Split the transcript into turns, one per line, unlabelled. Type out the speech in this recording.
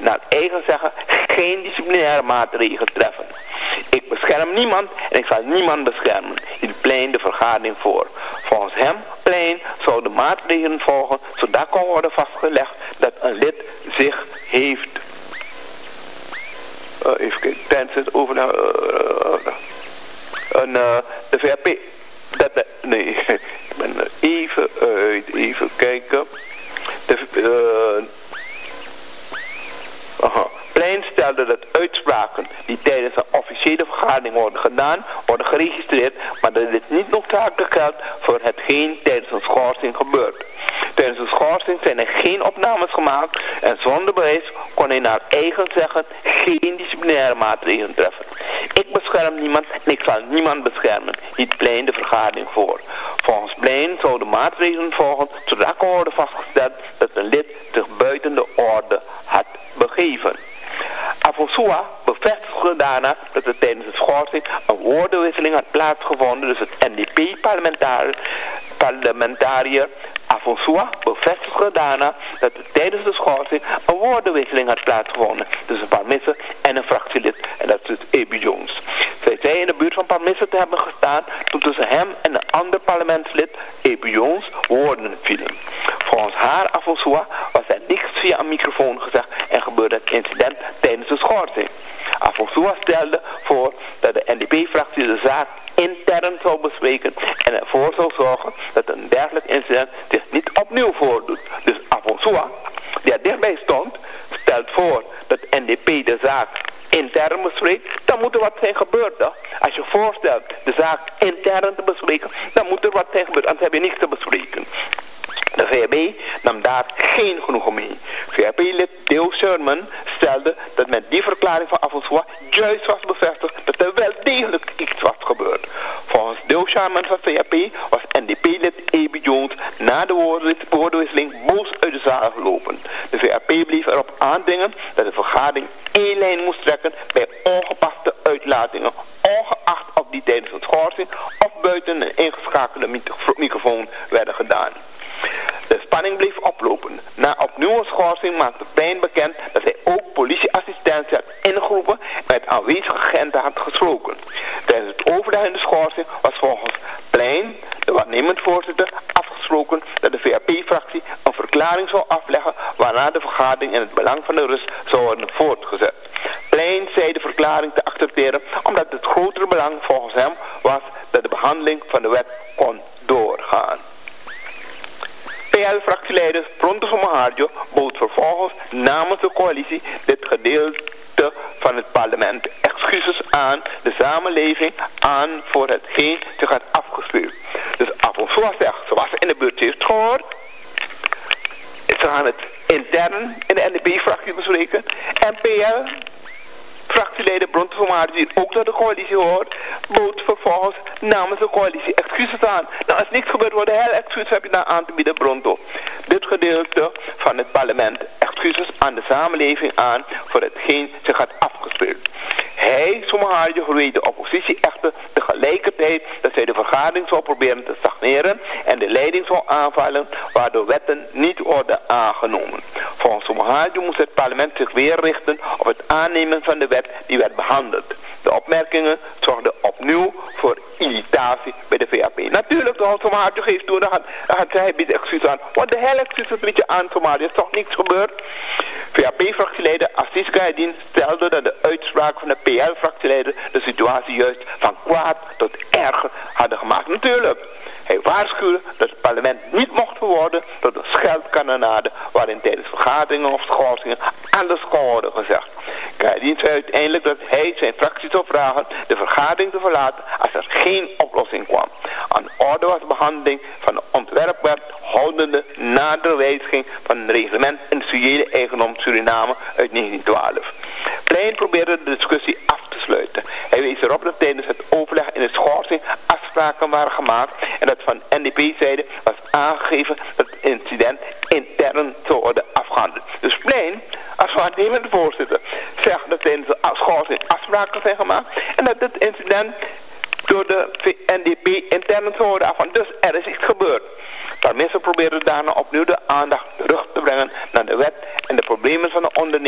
naar eigen zeggen geen disciplinaire maatregelen treffen. Ik bescherm niemand en ik zal niemand beschermen. Hield Plein de vergadering voor. Volgens hem, Plein, zouden maatregelen volgen zodat kan worden vastgelegd dat een lid zich heeft... even kijken, tijdens het overleg... de VRP... nee, ik ben er even uit, even kijken. Plein stelde dat uitspraken die tijdens een officiële vergadering worden gedaan, worden geregistreerd, maar dat dit niet noodzakelijk geldt voor hetgeen tijdens een schorsing gebeurt. Tijdens een schorsing zijn er geen opnames gemaakt en zonder bewijs kon hij naar eigen zeggen geen disciplinaire maatregelen treffen. Ik bescherm niemand en ik zal niemand beschermen, hield Plein de vergadering voor. Volgens Plein zouden maatregelen volgen zodat kan worden vastgesteld dat een lid zich buiten de orde had begeven. Afosua bevestigde daarna dat er tijdens de schorsing een woordenwisseling had plaatsgevonden. Dus het NDP-parlementariër Afosua bevestigde daarna dat er tijdens de schorsing een woordenwisseling had plaatsgevonden tussen Parmisse en een fractielid. En dat is dus Ebi Jones. Zij zei in de buurt van Parmisse te hebben gestaan toen tussen hem en een ander parlementslid, Ebi Jones, woorden vielen. Volgens haar, Afosua, was er niks via een microfoon gezegd en gebeurde het incident tijdens de schorsing. Afosua stelde voor dat de NDP-fractie de zaak intern zou bespreken en ervoor zou zorgen dat een dergelijk incident zich niet opnieuw voordoet. Dus Afosua, die er dichtbij stond, stelt voor dat NDP de zaak intern bespreekt, dan moet er wat zijn gebeurd. Hè? Als je voorstelt de zaak intern te bespreken, dan moet er wat zijn gebeurd, anders heb je niks te bespreken. De VRP nam daar geen genoegen mee. VRP-lid Dale Sherman stelde dat met die verklaring van Afosua juist was bevestigd dat er wel degelijk iets was gebeurd. Volgens Dale Sherman van VRP was NDP-lid Ebi Jones na de woordenwisseling boos uit de zaal gelopen. De VRP bleef erop aandringen dat de vergadering één lijn moest trekken bij ongepaste uitlatingen, ongeacht of die tijdens een schorsing of buiten een ingeschakelde microfoon werden gedaan. De spanning bleef oplopen. Na opnieuw een schorsing maakte Plein bekend dat hij ook politieassistentie had ingeroepen en met aanwezige agenten had gesproken. Tijdens het overleg in de schorsing was volgens Plein, de waarnemend voorzitter, afgesproken dat de VRP-fractie een verklaring zou afleggen waarna de vergadering in het belang van de rust zou worden voortgezet. Plein zei de verklaring te accepteren omdat het grotere belang volgens hem was dat de behandeling van de wet kon doorgaan. PL-fractieleider Pronto Somoharjo bood vervolgens namens de coalitie dit gedeelte van het parlement excuses aan de samenleving aan voor hetgeen zich had afgespeeld. Dus Afosua zegt, zoals ze in de buurt heeft gehoord, ze gaan het intern in de NDP-fractie bespreken en PL-fractieleider Pronto Somoharjo, die ook tot de coalitie hoort, bood vervolgens namens de coalitie excuses aan. Nou, als niks gebeurt, worden heel excuses heb je dan aan te bieden, Pronto. Dit gedeelte van het parlement excuses aan de samenleving aan voor hetgeen zich had afgespeeld. Hij, Somoharjo, verweet de oppositie echter tegelijkertijd dat zij de vergadering zou proberen te stagneren en de leiding zou aanvallen, waardoor wetten niet worden aangenomen. Volgens Somoharjo moest het parlement zich weer richten op het aannemen van de wet die werd behandeld. De opmerkingen zorgden opnieuw voor irritatie bij de VRP. Natuurlijk, als Somoharjo geeft toe, dan gaat zij biedt excuus aan. Wat de hel excuus bied je aan, Somoharjo? Er is toch niks gebeurd? VRP-fractieleider Assis Gaidin stelde dat de uitspraak van de PL-fractieleider de situatie juist van kwaad tot erger hadden gemaakt. Natuurlijk. Hij waarschuwde dat het parlement niet mocht verworden tot een scheldkanonade waarin tijdens vergaderingen of schorsingen alles kon worden gezegd. Gaidin zei uiteindelijk dat hij zijn fractie zou vragen de vergadering te verlaten als er geen oplossing kwam. Aan de orde was de behandeling van de ontwerpwet houdende na de wijziging van het reglement industriële eigendom Suriname uit 1912. Plein probeerde de discussie af te sluiten. Hij wees erop dat tijdens het overleg in de schorsing afspraken waren gemaakt en dat van NDP-zijde was aangegeven dat het incident intern zou worden afgehandeld. Dus Plein, als waarnemend voorzitter, zegt dat tijdens de schorsing afspraken zijn gemaakt en dat dit incident door de NDP intern zou worden afgehandeld. Dus er is iets gebeurd. Parmisse probeerde daarna opnieuw de aandacht terug te brengen naar de wet en de problemen van de onderneming